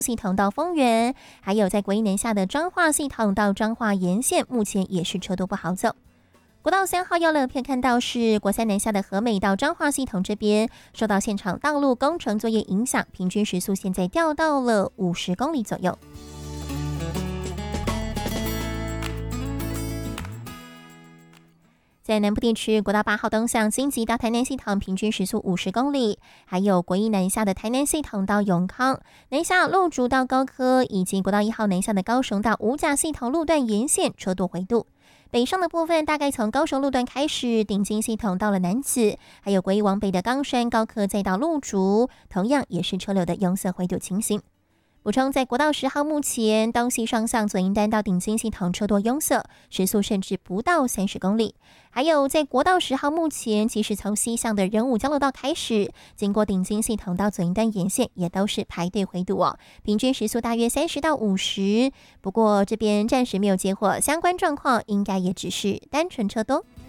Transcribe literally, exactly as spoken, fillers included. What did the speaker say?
系统到丰原，还有在国一南下的彰化系统到彰化沿线，目前也是车多不好走。国道三号要乐片看到是国三南下的和美到彰化系统这边，受到现场道路工程作业影响，平均时速现在掉到了五十公里左右。在南部地区，国道八号东向金吉到台南系统平均时速五十公里，还有国一南下的台南系统到永康，南下路竹到高科，以及国道一号南下的高雄到五甲系统路段沿线车多回堵。北上的部分大概从高雄路段开始，顶金系统到了楠梓，还有国一往北的冈山、高科再到路竹，同样也是车流的拥塞回堵情形。补充，在国道十号目前东西双向左营单到顶金系统车多拥塞，时速甚至不到三十公里。还有在国道十号目前，其实从西向的仁武交流道开始，经过顶金系统到左营单沿线也都是排队回堵哦，平均时速大约三十到五十。不过这边暂时没有接获相关状况，应该也只是单纯车多。